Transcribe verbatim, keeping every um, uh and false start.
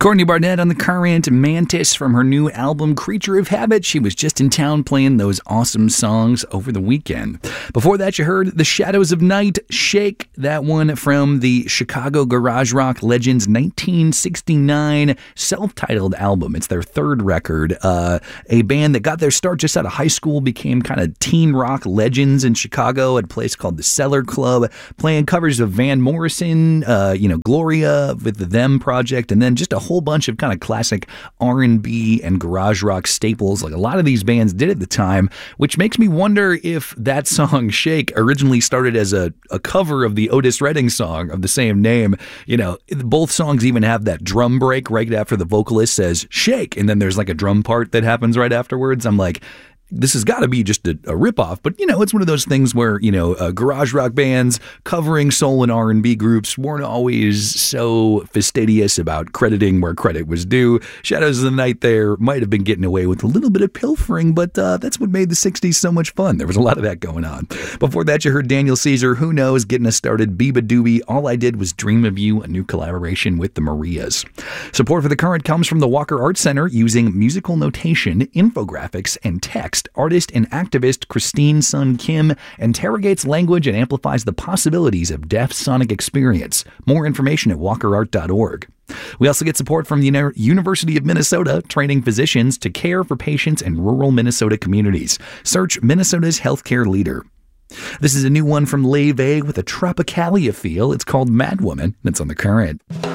Courtney Barnett on The Current, Mantis from her new album Creature of Habit. She was just in town playing those awesome songs over the weekend. Before that, you heard The Shadows of Night, Shake, that one from the Chicago garage rock legends nineteen sixty-nine self-titled album. It's their third record. Uh, a band that got their start just out of high school, became kind of teen rock legends in Chicago at a place called the Cellar Club, playing covers of Van Morrison, uh, you know, Gloria with the Them Project, and then just a whole bunch of kind of classic R and B and garage rock staples like a lot of these bands did at the time, which makes me wonder if that song Shake originally started as a, a cover of the Otis Redding song of the same name. You know, both songs even have that drum break right after the vocalist says shake, and then there's like a drum part that happens right afterwards. I'm like, this has got to be just a, a ripoff, but you know, it's one of those things where, you know, uh, garage rock bands covering soul and R and B groups weren't always so fastidious about crediting where credit was due. Shadows of the Night there might have been getting away with a little bit of pilfering, but uh, that's what made the sixties so much fun. There was a lot of that going on. Before that, you heard Daniel Caesar, Who Knows, getting us started. Biba Doobie, All I Did Was Dream of You, a new collaboration with the Marias. Support for The Current comes from the Walker Art Center, using musical notation, infographics, and text. Artist and activist Christine Sun Kim interrogates language and amplifies the possibilities of deaf sonic experience. More information at walker art dot org. We also get support from the University of Minnesota, training physicians to care for patients in rural Minnesota communities. Search Minnesota's healthcare leader. This is a new one from Lave with a Tropicalia feel. It's called Mad Woman. That's on The Current.